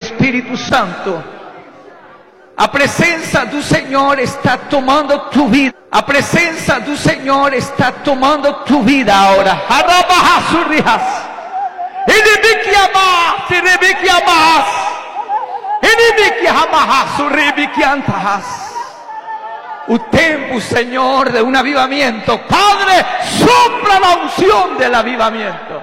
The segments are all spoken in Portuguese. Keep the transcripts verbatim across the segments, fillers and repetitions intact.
Espírito Santo. A presença do Senhor está tomando tu vida. A presença do Senhor está tomando tu vida agora. O tempo, Senhor, de um avivamiento. Padre, sopla la unción del avivamiento.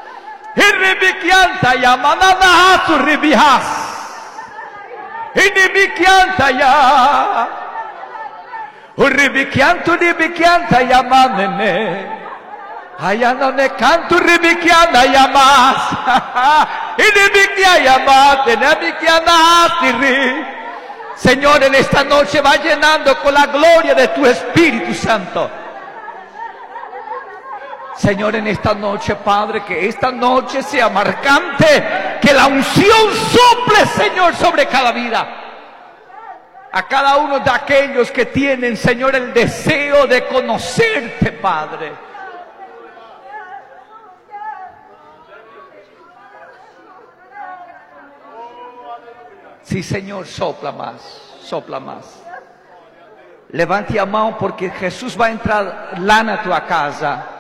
Inimicanta ya, Uribikianto ribikianta yamanene, Ayanone canto ribikiana yamas, Inibikia yamate, Nebikiana astiri. Señor, en esta noche va llenando con la gloria de tu Espíritu Santo. Señor, en esta noche, Padre, que esta noche sea marcante, que la unción sople, Señor, sobre cada vida. A cada uno de aquellos que tienen, Señor, el deseo de conocerte, Padre. Sí, Señor, sopla más, sopla más. Levante a mão porque Jesús va a entrar lá na tua casa.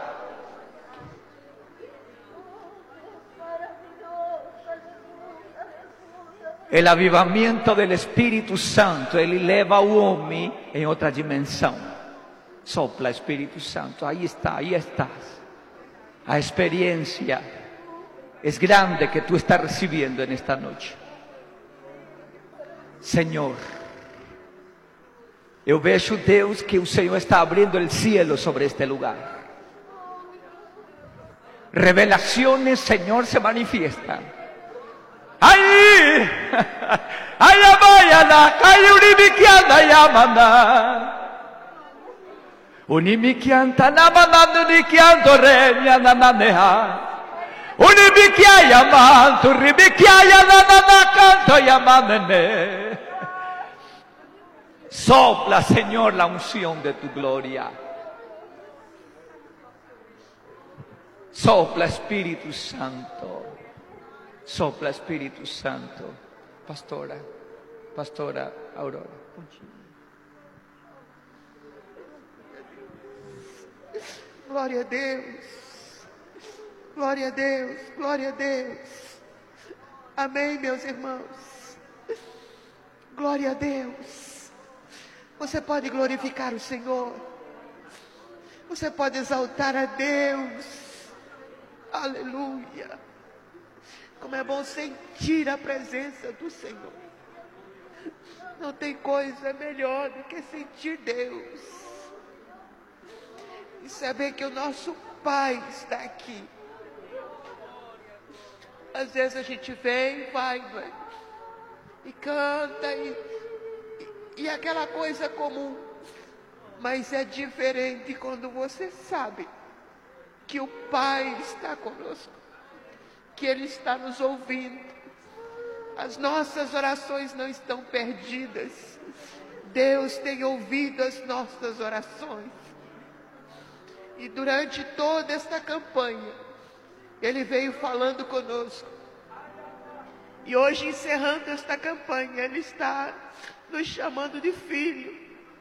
El avivamiento del Espíritu Santo, Ele leva o homem em outra dimensão. Sopla, Espíritu Santo, aí está, aí estás. A experiência é grande que tu estás recebendo nesta noite. Senhor, eu vejo, Deus, que o Senhor está abrindo o cielo sobre este lugar. Revelações, Senhor, se manifiestan. ¡Ay! ¡Ay, amayana! ¡Ay, unimikiana yamana! Unimikianta namana unikianto reña nananeha. Unimikia yamanto rimikia yanana canto yamanene. Sopla, Señor, la unción de tu gloria. Sopla, Espíritu Santo. Sopla, Espíritu Santo. Pastora, Pastora Aurora. Glória a Deus. Glória a Deus. Glória a Deus. Amém, meus irmãos. Glória a Deus. Você pode glorificar o Senhor. Você pode exaltar a Deus. Aleluia. Como é bom sentir a presença do Senhor. Não tem coisa melhor do que sentir Deus. E saber que o nosso Pai está aqui. Às vezes a gente vem, vai, vai. E canta, e, e, e aquela coisa comum. Mas é diferente quando você sabe que o Pai está conosco. Que Ele está nos ouvindo. As nossas orações não estão perdidas. Deus tem ouvido as nossas orações. E durante toda esta campanha, Ele veio falando conosco. E hoje, encerrando esta campanha, Ele está nos chamando de filho.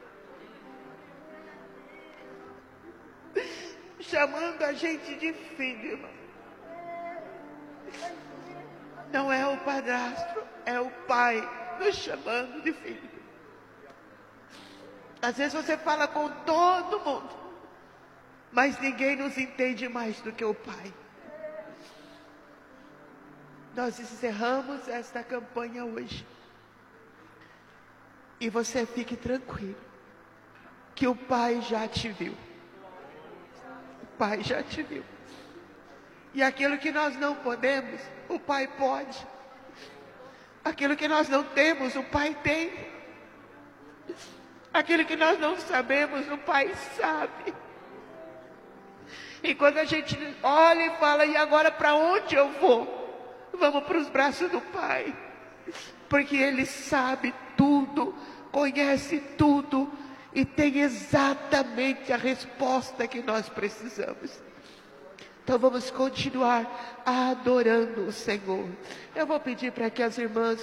Chamando a gente de filho, irmão. Não é o padrasto, é o pai nos chamando de filho. Às vezes você fala com todo mundo, mas ninguém nos entende mais do que o pai. Nós encerramos esta campanha hoje. E você fique tranquilo, que o pai já te viu. O pai já te viu. E aquilo que nós não podemos, o Pai pode. Aquilo que nós não temos, o Pai tem. Aquilo que nós não sabemos, o Pai sabe. E quando a gente olha e fala, e agora para onde eu vou? Vamos para os braços do Pai. Porque Ele sabe tudo, conhece tudo e tem exatamente a resposta que nós precisamos. Então vamos continuar adorando o Senhor. Eu vou pedir para que as irmãs